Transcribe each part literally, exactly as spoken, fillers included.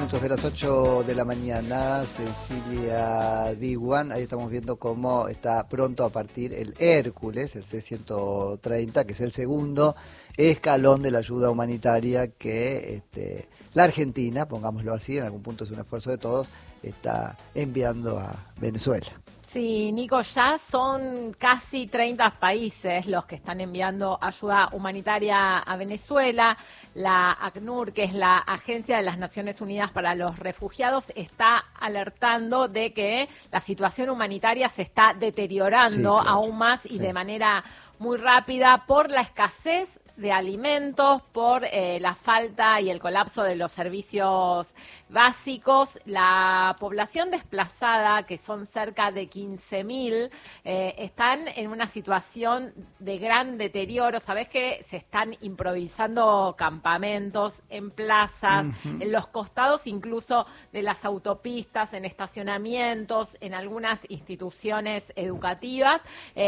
minutos de las ocho de la mañana, Cecilia Diwan, ahí estamos viendo cómo está pronto a partir el Hércules, el C ciento treinta, que es el segundo escalón de la ayuda humanitaria que este, la Argentina, pongámoslo así, en algún punto es un esfuerzo de todos, está enviando a Venezuela. Sí, Nico, ya son casi treinta países los que están enviando ayuda humanitaria a Venezuela. La ACNUR, que es la Agencia de las Naciones Unidas para los Refugiados, está alertando de que la situación humanitaria se está deteriorando sí, claro. aún más y sí. de manera muy rápida por la escasez de alimentos, por eh, la falta y el colapso de los servicios básicos. La población desplazada, que son cerca de quince mil, eh, están en una situación de gran deterioro. Sabés que se están improvisando campamentos en plazas, uh-huh. en los costados incluso de las autopistas, en estacionamientos, en algunas instituciones educativas.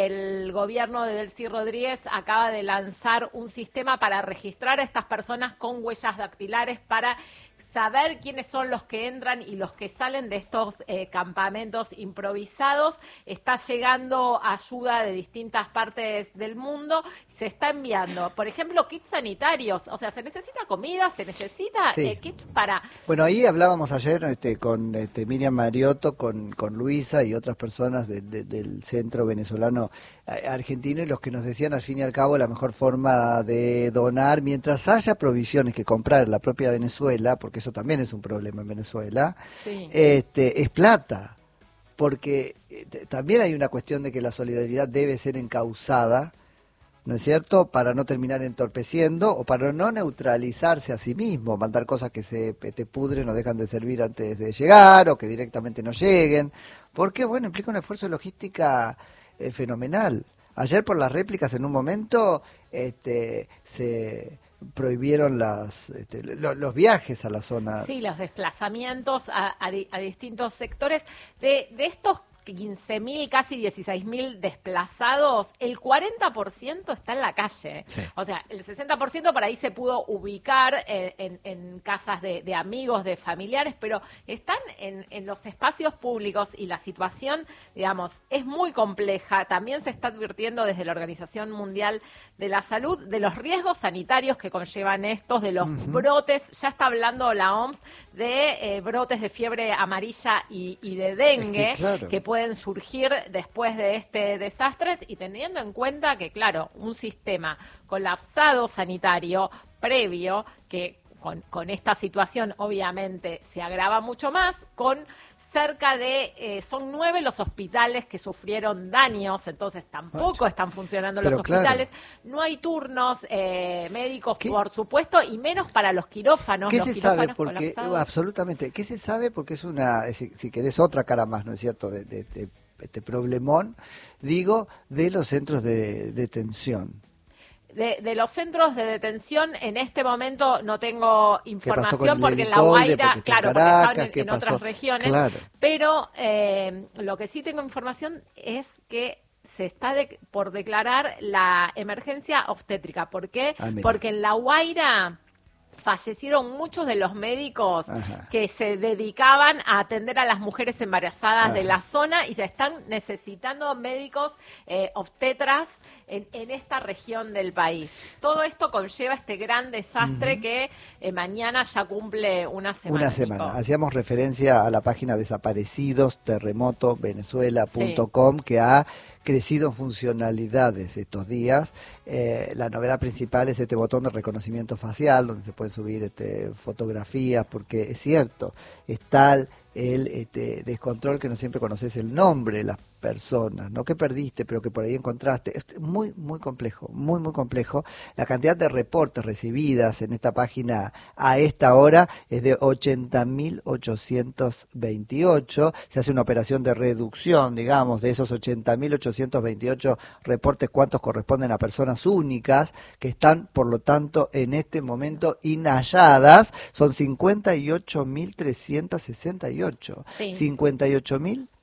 El gobierno de Delcy Rodríguez acaba de lanzar un sistema para registrar a estas personas con huellas dactilares para saber quiénes son los que entran y los que salen de estos eh, campamentos improvisados. Está llegando ayuda de distintas partes del mundo, se está enviando, por ejemplo, kits sanitarios, o sea, se necesita comida, se necesita sí. eh, kits para... Bueno, ahí hablábamos ayer este, con este, Miriam Mariotto, con, con Luisa y otras personas de, de, del centro venezolano argentino, y los que nos decían al fin y al cabo la mejor forma de donar, mientras haya provisiones que comprar en la propia Venezuela, porque eso también es un problema en Venezuela, sí. este, es plata, porque también hay una cuestión de que la solidaridad debe ser encauzada, ¿no es cierto?, para no terminar entorpeciendo o para no neutralizarse a sí mismo, mandar cosas que se te pudren o dejan de servir antes de llegar o que directamente no lleguen, porque, bueno, implica un esfuerzo de logística eh, fenomenal. Ayer por las réplicas en un momento este, se... prohibieron las este, lo, los viajes a la zona. Sí, los desplazamientos a, a, a distintos sectores. De, de estos quince mil, casi dieciséis mil desplazados, el cuarenta por ciento está en la calle. Sí. O sea, el sesenta por ciento por ahí se pudo ubicar en, en, en casas de, de amigos, de familiares, pero están en, en los espacios públicos y la situación, digamos, es muy compleja. También se está advirtiendo desde la Organización Mundial de la Salud de los riesgos sanitarios que conllevan estos, de los uh-huh. brotes. Ya está hablando la O M S de eh, brotes de fiebre amarilla y, y de dengue, es que, claro. que pueden surgir después de este desastre, y teniendo en cuenta que, claro, un sistema colapsado sanitario previo, que con, con esta situación obviamente se agrava mucho más, con cerca de, eh, son nueve los hospitales que sufrieron daños, entonces tampoco están funcionando Pero los hospitales, claro. no hay turnos eh, médicos, ¿Qué? por supuesto, y menos para los quirófanos. ¿Qué los se quirófanos sabe? Porque, absolutamente, ¿qué se sabe? Porque es una, si, si querés otra cara más, ¿no es cierto?, de, de, de este problemón, digo, de los centros de detención. De, de los centros de detención, en este momento no tengo información porque en La Guaira, porque claro, Caracas, porque estaban en, en otras regiones, claro. pero eh, lo que sí tengo información es que se está de, por declarar la emergencia obstétrica. ¿Por qué? Ah, porque en La Guaira fallecieron muchos de los médicos Ajá. que se dedicaban a atender a las mujeres embarazadas Ajá. de la zona, y se están necesitando médicos eh, obstetras en, en esta región del país. Todo esto conlleva este gran desastre uh-huh. que eh, mañana ya cumple una semana. Una semana. Nico. Hacíamos referencia a la página desaparecidos terremoto venezuela punto com sí. que ha crecido en funcionalidades estos días. Eh, la novedad principal es este botón de reconocimiento facial, donde se pueden subir este, fotografías, porque es cierto, es tal el este, descontrol que no siempre conoces el nombre de las personas, no que perdiste, pero que por ahí encontraste. Es muy, muy complejo, muy, muy complejo. La cantidad de reportes recibidas en esta página a esta hora es de ochenta mil ochocientos veintiocho. Se hace una operación de reducción, digamos, de esos ochenta mil ochocientos veintiocho reportes, cuántos corresponden a personas únicas que están, por lo tanto, en este momento inhalladas. Son cincuenta y ocho mil trescientos sesenta y ocho. Sí. cincuenta y ocho mil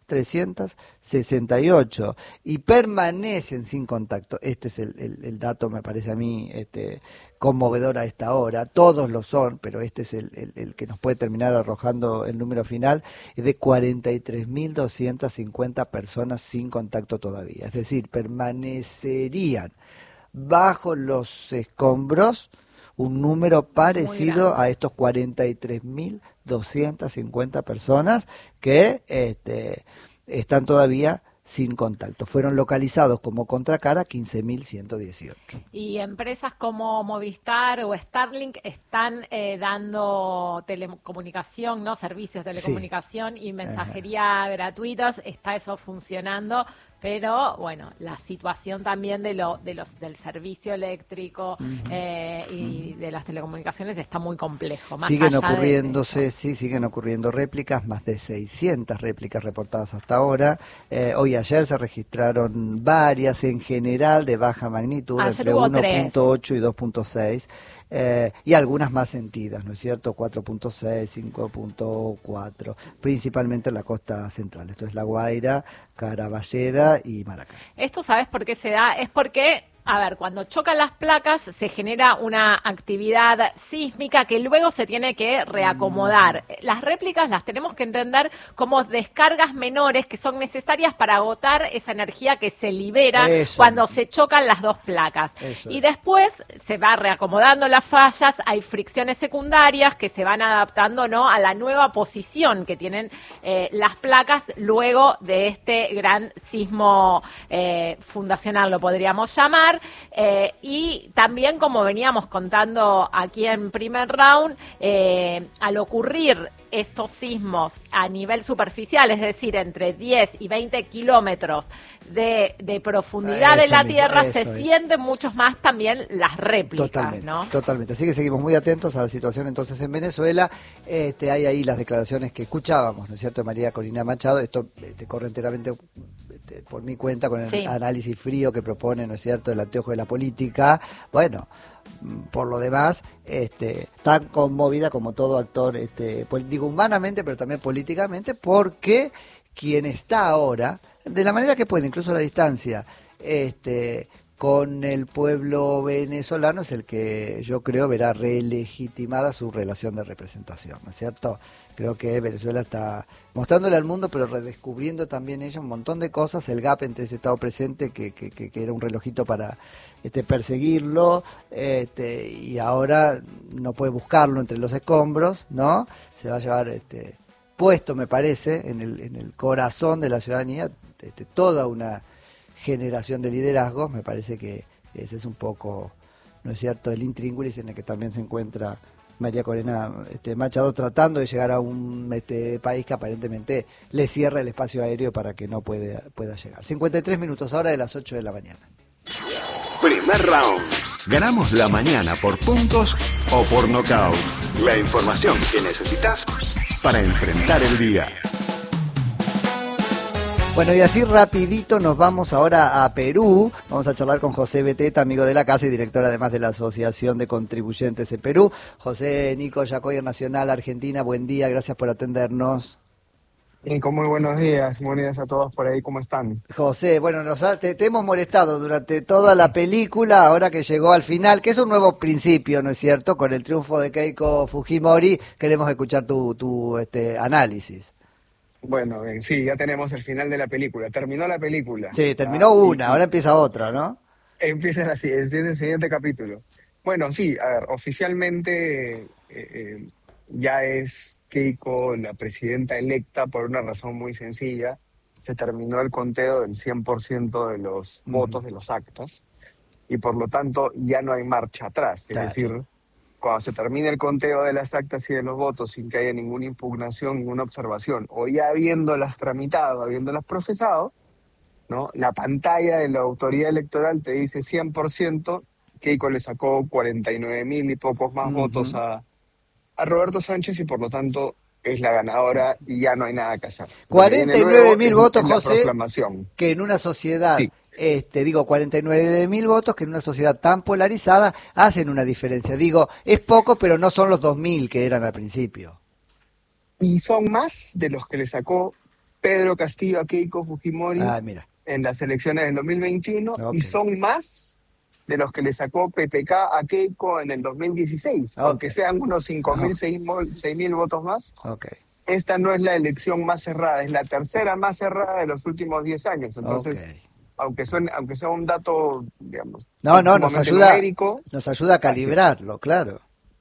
trescientas sesenta y ocho y permanecen sin contacto. Este es el, el, el dato, me parece a mí, este, conmovedor a esta hora. Todos lo son, pero este es el, el, el que nos puede terminar arrojando el número final, es de cuarenta y tres mil doscientas cincuenta personas sin contacto todavía. Es decir, permanecerían bajo los escombros un número parecido a estos cuarenta y tres mil doscientas cincuenta personas que este, están todavía sin contacto. Fueron localizados como contracara quince mil ciento dieciocho. Y empresas como Movistar o Starlink están eh, dando telecomunicación, ¿no? Servicios de telecomunicación sí. y mensajería Ajá. gratuitos. Está eso funcionando, pero bueno, la situación también de lo de los del servicio eléctrico uh-huh. eh, y uh-huh. de las telecomunicaciones está muy complejo. Más siguen allá ocurriéndose, de, de sí, siguen ocurriendo réplicas, más de seiscientas réplicas reportadas hasta ahora. Eh, hoy y ayer se registraron varias, en general de baja magnitud, ayer entre uno punto ocho y dos punto seis. Eh, y algunas más sentidas, ¿no es cierto? cuatro punto seis, cinco punto cuatro, principalmente en la costa central. Esto es La Guaira, Caraballeda y Maracay. ¿Esto sabes por qué se da? Es porque, a ver, cuando chocan las placas se genera una actividad sísmica que luego se tiene que reacomodar. Mm. Las réplicas las tenemos que entender como descargas menores que son necesarias para agotar esa energía que se libera Eso cuando es. se chocan las dos placas. Eso y es. después se va reacomodando las fallas, hay fricciones secundarias que se van adaptando, ¿no?, a la nueva posición que tienen eh, las placas luego de este gran sismo eh, fundacional, lo podríamos llamar. Eh, y también, como veníamos contando aquí en primer round, eh, al ocurrir estos sismos a nivel superficial, es decir, entre diez y veinte kilómetros de, de profundidad de la mismo, Tierra, se es. sienten muchos más también las réplicas. Totalmente, ¿no? totalmente. Así que seguimos muy atentos a la situación entonces en Venezuela. Este, hay ahí las declaraciones que escuchábamos, ¿no es cierto?, de María Corina Machado. Esto este, corre enteramente este, por mi cuenta con el sí. análisis frío que propone, ¿no es cierto?, el anteojo de la política. Bueno, por lo demás, este, tan conmovida como todo actor, este, digo humanamente, pero también políticamente, porque quien está ahora, de la manera que puede, incluso a la distancia, este, con el pueblo venezolano, es el que yo creo verá relegitimada su relación de representación, ¿no es cierto? Creo que Venezuela está mostrándole al mundo, pero redescubriendo también ella un montón de cosas, el gap entre ese estado presente que, que, que, que era un relojito para este, perseguirlo, este, y ahora no puede buscarlo entre los escombros, ¿no? Se va a llevar este, puesto, me parece, en el, en el corazón de la ciudadanía, este, toda una generación de liderazgos. Me parece que ese es un poco, ¿no es cierto?, el intríngulis en el que también se encuentra María Corina este, Machado, tratando de llegar a un este, país que aparentemente le cierra el espacio aéreo para que no puede, pueda llegar. cincuenta y tres minutos ahora de las ocho de la mañana. Primer round. Ganamos la mañana por puntos o por nocaut. La información que necesitas para enfrentar el día. Bueno, y así rapidito nos vamos ahora a Perú. Vamos a charlar con José Beteta, amigo de la casa y director además de la Asociación de Contribuyentes de Perú. José Nico Yacoyer, Nacional Argentina, buen día, gracias por atendernos. Nico, muy buenos días, buenos días a todos por ahí, ¿cómo están? José, bueno, nos ha, te, te hemos molestado durante toda la película, ahora que llegó al final, que es un nuevo principio, ¿no es cierto? Con el triunfo de Keiko Fujimori, queremos escuchar tu, tu este, análisis. Bueno, bien, sí, ya tenemos el final de la película. Terminó la película. Sí, terminó ah, una, y, ahora empieza otra, ¿no? Empieza así, es el siguiente capítulo. Bueno, sí, a ver, oficialmente eh, eh, ya es Keiko la presidenta electa por una razón muy sencilla. Se terminó el conteo del cien por ciento de los uh-huh. votos de los actas y por lo tanto ya no hay marcha atrás. Es claro. decir, cuando se termine el conteo de las actas y de los votos sin que haya ninguna impugnación, ninguna observación, o ya habiéndolas tramitado, habiéndolas procesado, ¿no?, la pantalla de la autoridad electoral te dice cien por ciento, Keiko le sacó cuarenta y nueve mil y pocos más uh-huh. votos a, a Roberto Sánchez y por lo tanto es la ganadora y ya no hay nada que hacer. cuarenta y nueve mil votos, en José, que en una sociedad... Sí. Este, digo, cuarenta y nueve mil votos que en una sociedad tan polarizada hacen una diferencia. Digo, es poco, pero no son los dos mil que eran al principio. Y son más de los que le sacó Pedro Castillo a Keiko Fujimori Ah, mira. en las elecciones del dos mil veintiuno, Ok. y son más de los que le sacó P P K a Keiko en el dos mil dieciséis, Ok. aunque sean unos cinco mil, Ok. seis mil votos más. Ok. Esta no es la elección más cerrada, es la tercera más cerrada de los últimos diez años. Entonces, Ok. aunque suene, aunque sea un dato, digamos, No, no, nos sumamente ayuda, numérico, nos ayuda a así es. calibrarlo, claro.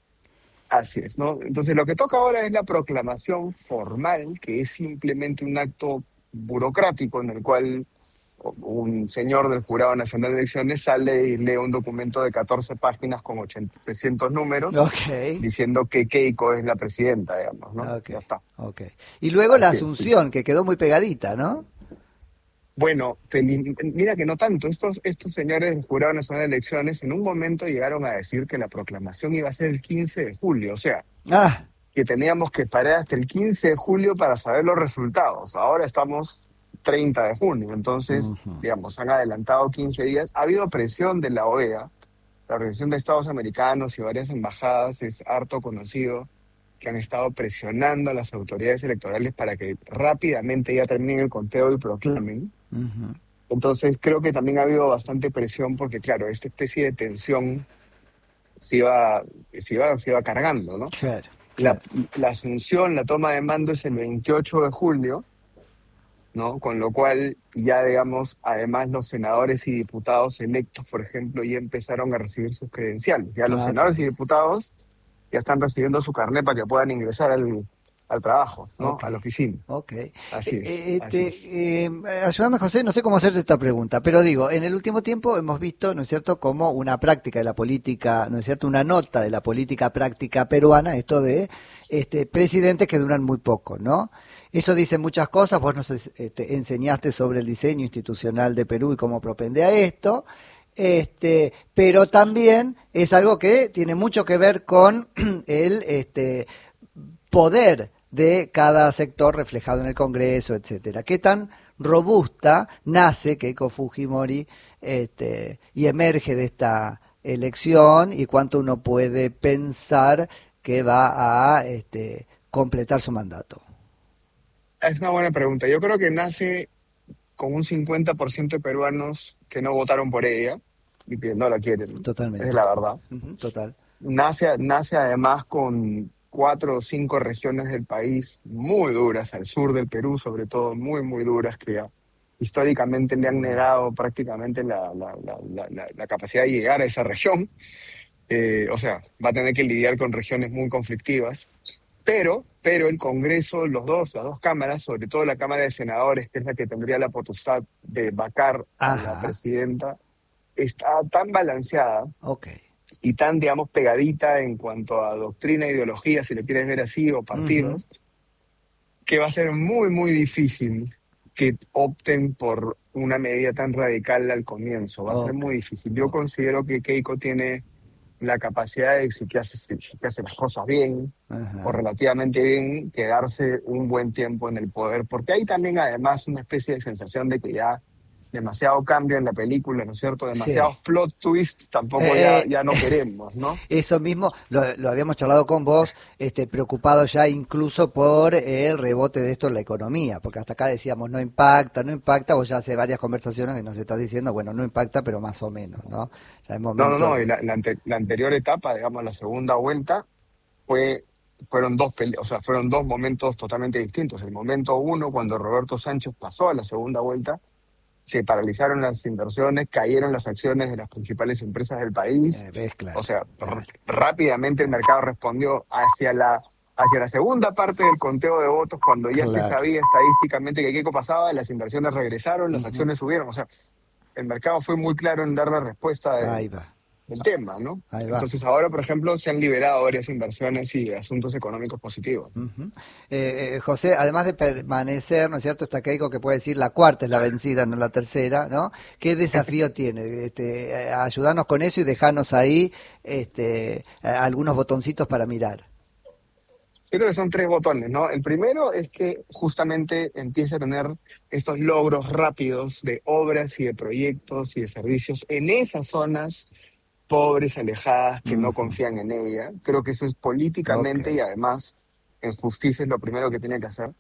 Así es, ¿no? Entonces lo que toca ahora es la proclamación formal, que es simplemente un acto burocrático en el cual un señor del Jurado Nacional de Elecciones sale y lee un documento de catorce páginas con ochenta, trescientos números, Ok. diciendo que Keiko es la presidenta, digamos, ¿no? Ok. Ya está. Ok. Y luego la Así es, sí. Asunción, que quedó muy pegadita, ¿no? Bueno, fel- mira que no tanto. Estos, estos señores del Jurado Nacional de Elecciones en un momento llegaron a decir que la proclamación iba a ser el quince de julio, o sea, Ah, que teníamos que esperar hasta el quince de julio para saber los resultados. Ahora estamos treinta de junio, entonces, Ujú. digamos, han adelantado quince días. Ha habido presión de la O E A, la Organización de Estados Americanos y varias embajadas, es harto conocido, que han estado presionando a las autoridades electorales para que rápidamente ya termine el conteo y proclamen. ujú. Entonces creo que también ha habido bastante presión porque, claro, esta especie de tensión se iba, se iba, se iba cargando, ¿no? Claro, La, claro. la asunción, la toma de mando es el veintiocho de julio, ¿no? Con lo cual ya, digamos, además los senadores y diputados electos, por ejemplo, ya empezaron a recibir sus credenciales. Ya los Ah, senadores ok. y diputados ya están recibiendo su carnet para que puedan ingresar al, al trabajo, ¿no? Ok. A la oficina. Ok. Así Eh, es, eh, así es. este, eh, ayúdame, José, no sé cómo hacerte esta pregunta, pero digo, en el último tiempo hemos visto, ¿no es cierto?, como una práctica de la política, ¿no es cierto?, una nota de la política práctica peruana, esto de este, presidentes que duran muy poco, ¿no? Eso dice muchas cosas, vos nos este, enseñaste sobre el diseño institucional de Perú y cómo propende a esto, este, pero también es algo que tiene mucho que ver con el este, poder de cada sector reflejado en el Congreso, etcétera. ¿Qué tan robusta nace Keiko Fujimori este, y emerge de esta elección y cuánto uno puede pensar que va a este, completar su mandato? Es una buena pregunta. Yo creo que nace con un cincuenta por ciento de peruanos que no votaron por ella y que no la quieren. Totalmente. Es la verdad. Uh-huh, total. Nace, nace además con cuatro o cinco regiones del país muy duras, al sur del Perú sobre todo, muy, muy duras, que ya históricamente le han negado prácticamente la, la, la, la, la, la capacidad de llegar a esa región. Eh, o sea, va a tener que lidiar con regiones muy conflictivas. Pero, pero el Congreso, los dos, las dos cámaras, sobre todo la Cámara de Senadores, que es la que tendría la potestad de vacar a la Ajá. presidenta, está tan balanceada Ok. y tan, digamos, pegadita en cuanto a doctrina, ideología, si lo quieres ver así, o partidos, Uh-huh. que va a ser muy, muy difícil que opten por una medida tan radical al comienzo. Va a ser Ok. muy difícil. Yo Ok. considero que Keiko tiene la capacidad de, si que hace, si que hace las cosas bien, Ajá. o relativamente bien, quedarse un buen tiempo en el poder, porque hay también además una especie de sensación de que ya demasiado cambio en la película, ¿no es cierto? Demasiados Sí. plot twists tampoco ya, Eh, ya no eh, queremos, ¿no? Eso mismo lo, lo habíamos charlado con vos, este, preocupado ya incluso por el rebote de esto en la economía, porque hasta acá decíamos no impacta, no impacta, vos ya hace varias conversaciones que nos estás diciendo, bueno, no impacta, pero más o menos, ¿no? Ya es No, no, momento no, y de... la, la, ante- la anterior etapa, digamos, la segunda vuelta, fue fueron dos pele- o sea, fueron dos momentos totalmente distintos. El momento uno, cuando Roberto Sánchez pasó a la segunda vuelta, se paralizaron las inversiones, cayeron las acciones de las principales empresas del país. Eh, ves, claro, O sea, claro. r- rápidamente el mercado respondió hacia la hacia la segunda parte del conteo de votos, cuando ya se Claro. sabía estadísticamente que Keiko pasaba, las inversiones regresaron, las Ujú. acciones subieron. O sea, el mercado fue muy claro en dar la respuesta de- Ahí va, del tema, ¿no? ahí va. Entonces ahora, por ejemplo, se han liberado varias inversiones y asuntos económicos positivos. Ujú. Eh, eh, José, además de permanecer, ¿no es cierto? Está Keiko que puede decir la cuarta es la vencida, no la tercera, ¿no? ¿Qué desafío tiene? Este, eh, ayudarnos con eso y dejarnos ahí este, eh, algunos botoncitos para mirar. Yo creo que son tres botones, ¿no? El primero es que justamente empiece a tener estos logros rápidos de obras y de proyectos y de servicios en esas zonas pobres, alejadas, que no Ujú. confían en ella. Creo que eso es políticamente Ok. y además en justicia es lo primero que tiene que hacer.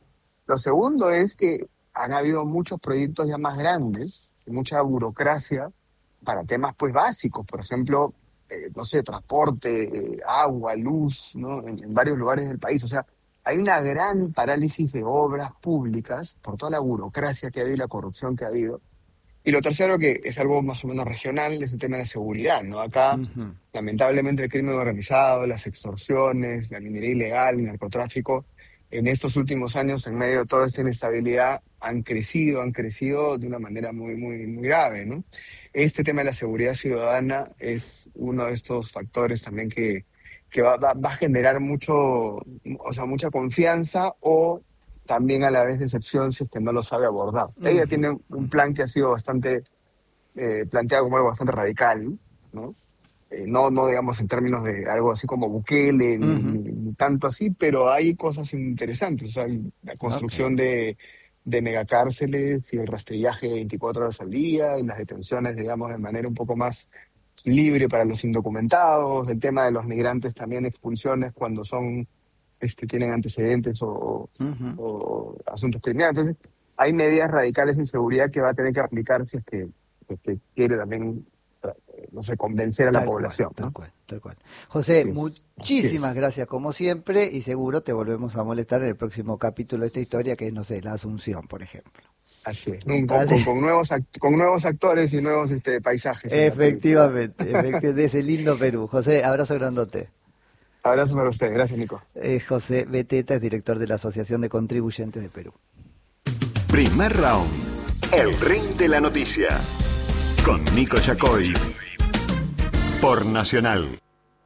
Lo segundo es que han habido muchos proyectos ya más grandes, mucha burocracia para temas pues básicos, por ejemplo, eh, no sé, transporte, eh, agua, luz, ¿no? En, en varios lugares del país. O sea, hay una gran parálisis de obras públicas por toda la burocracia que ha habido y la corrupción que ha habido. Y lo tercero, que es algo más o menos regional, es el tema de la seguridad, ¿no? Acá, uh-huh. lamentablemente, el crimen organizado, las extorsiones, la minería ilegal, el narcotráfico, en estos últimos años, en medio de toda esta inestabilidad, han crecido, han crecido de una manera muy, muy, muy grave, ¿no? Este tema de la seguridad ciudadana es uno de estos factores también que, que va, va, va a generar mucho, o sea, mucha confianza o también a la vez decepción si es que no lo sabe abordar. Uh-huh. Ella tiene un plan que ha sido bastante eh, planteado como algo bastante radical, ¿no? Eh, no, no digamos en términos de algo así como Bukele, uh-huh. ni, ni tanto así, pero hay cosas interesantes, o sea, la construcción okay. de, de megacárceles y el rastrillaje veinticuatro horas al día y las detenciones, digamos, de manera un poco más libre para los indocumentados, el tema de los migrantes también, expulsiones cuando son este tienen antecedentes o, uh-huh. o asuntos criminales. Entonces, hay medidas radicales en seguridad que va a tener que aplicar si es que, si es que quiere también, no sé, convencer a la tal población. Cual, ¿no? Tal cual, tal cual. José, sí, muchísimas gracias como siempre y seguro te volvemos a molestar en el próximo capítulo de esta historia que es, no sé, la Asunción, por ejemplo. Así es, con, con, con, nuevos, act- con nuevos actores y nuevos este, paisajes. Efectivamente, efectivamente, de ese lindo Perú. José, abrazo grandote. Abrazo para usted, gracias Nico. Eh, José Beteta es director de la Asociación de Contribuyentes de Perú. Primer round, el ring de la noticia, con Nico Yacoy, por Nacional.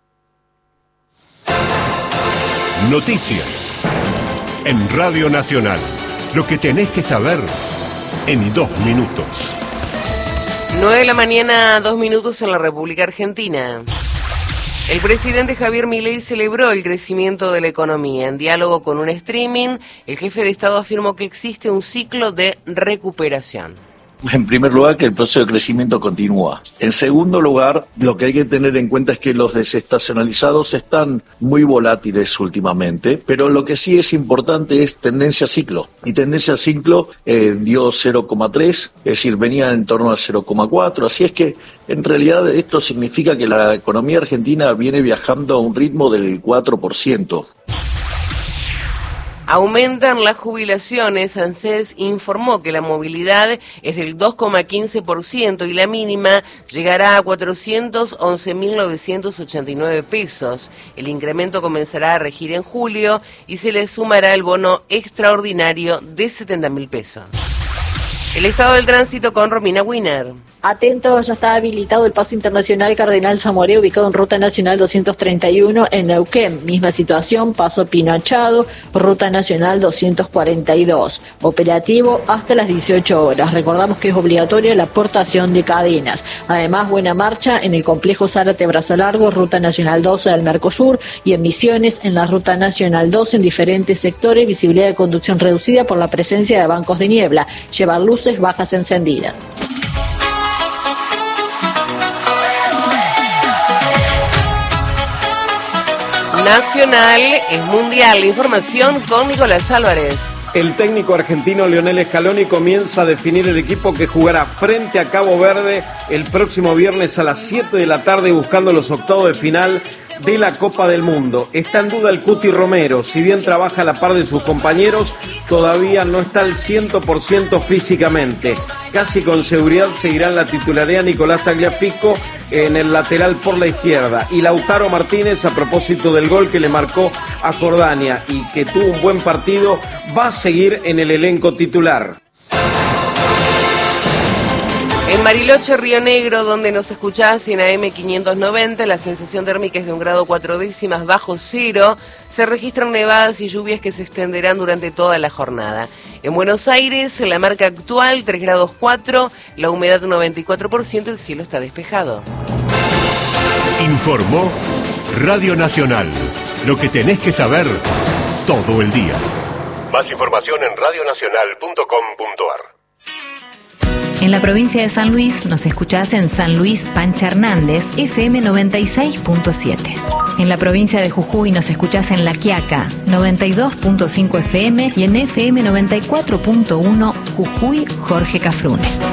Noticias, en Radio Nacional, lo que tenés que saber en dos minutos. nueve de la mañana, dos minutos en la República Argentina. El presidente Javier Milei celebró el crecimiento de la economía. En diálogo con un streaming, el jefe de Estado afirmó que existe un ciclo de recuperación. En primer lugar, que el proceso de crecimiento continúa. En segundo lugar, lo que hay que tener en cuenta es que los desestacionalizados están muy volátiles últimamente, pero lo que sí es importante es tendencia a ciclo. Y tendencia a ciclo eh, dio cero coma tres, es decir, venía en torno a cero coma cuatro, así es que en realidad esto significa que la economía argentina viene viajando a un ritmo del cuatro por ciento. Aumentan las jubilaciones. ANSES informó que la movilidad es del dos coma quince por ciento y la mínima llegará a cuatrocientos once mil novecientos ochenta y nueve pesos. El incremento comenzará a regir en julio y se le sumará el bono extraordinario de setenta mil pesos. El estado del tránsito con Romina Wiener. Atento, ya está habilitado el paso internacional Cardenal Zamoré, ubicado en Ruta Nacional doscientos treinta y uno en Neuquén. Misma situación, paso Pino Achado, Ruta Nacional doscientos cuarenta y dos. Operativo hasta las dieciocho horas. Recordamos que es obligatoria la portación de cadenas. Además, buena marcha en el complejo Zárate Brazo Largo, Ruta Nacional doce del Mercosur, y emisiones en la Ruta Nacional doce en diferentes sectores. Visibilidad de conducción reducida por la presencia de bancos de niebla. Llevar luces bajas encendidas. Nacional es mundial. Información con Nicolás Álvarez. El técnico argentino Lionel Scaloni comienza a definir el equipo que jugará frente a Cabo Verde el próximo viernes a las siete de la tarde buscando los octavos de final de la Copa del Mundo. Está en duda el Cuti Romero, si bien trabaja a la par de sus compañeros, todavía no está al cien por ciento físicamente. Casi con seguridad seguirán la titularidad Nicolás Tagliafico en el lateral por la izquierda y Lautaro Martínez, a propósito del gol que le marcó a Jordania y que tuvo un buen partido, va a seguir en el elenco titular. En Bariloche, Río Negro, donde nos escuchás en A M quinientos noventa, la sensación térmica es de un grado cuatro décimas bajo cero. Se registran nevadas y lluvias que se extenderán durante toda la jornada. En Buenos Aires, la marca actual, tres grados cuatro, la humedad noventa y cuatro por ciento, el cielo está despejado. Informó Radio Nacional. Lo que tenés que saber todo el día. Más información en radio nacional punto com punto a r. En la provincia de San Luis nos escuchás en San Luis Pancha Hernández, F M noventa y seis punto siete. En la provincia de Jujuy nos escuchás en La Quiaca, noventa y dos punto cinco F M y en F M noventa y cuatro punto uno Jujuy Jorge Cafrune.